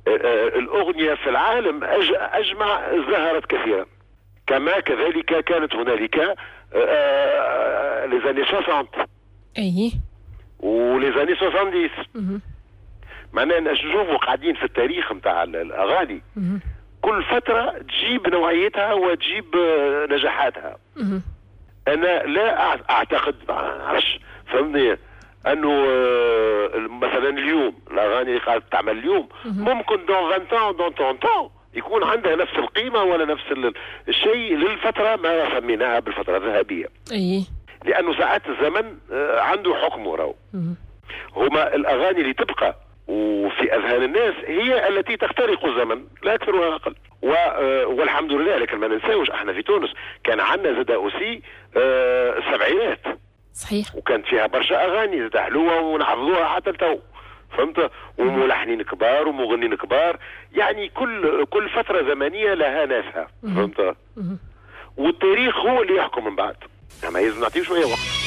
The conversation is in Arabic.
الأغنية في العالم أجمع زهرت كثيرا. كما كذلك كانت هنالك les années 60 اي وليز اني 70. معناها نشوفوا قاعدين في التاريخ نتاع الاغاني كل فتره تجيب نوعيتها وتجيب نجاحاتها. انا لا اعتقد ما نعرفش فهمني انه مثلا اليوم الاغاني اللي قاعده تعمل اليوم ممكن دون 20 ans دون 30 ans يكون عندها نفس القيمه ولا نفس الشيء للفتره ما سميناها بالفتره الذهبيه. اي لانه ساعات الزمن عنده حكمه راهو. هما الاغاني اللي تبقى وفي اذهان الناس هي التي تخترق الزمن لا اكثر ولا اقل. والحمد لله. لكن ما ننساوش احنا في تونس كان عندنا زاد اوسي السبعينات صحيح، وكانت فيها برشا اغاني زاد حلوه ونحفظوها حتى التو فهمت. وملحنين كبار ومغنين كبار يعني كل فتره زمنيه لها ناسها فهمت. والتاريخ هو اللي يحكم من بعد. ما يلزم نعطيه شويه وقت.